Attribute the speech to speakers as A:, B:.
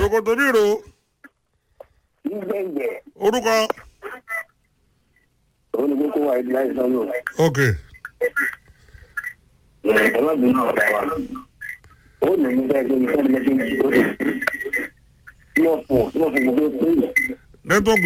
A: ṣòkòtò bírò.
B: Ìgbẹ́ǹgbẹ́.
A: Orúkọ.
B: Òun ni kókó wa ìdílé àìsàn lò.
A: Ok.
B: Ọlọ́dún náà ọ̀gá wa. Ó lè ní bẹ́ẹ̀ tó ní sẹ́ni lẹ́sìn ìjì ó lè. Tí wọ́n fò gbogbo pé.
A: Network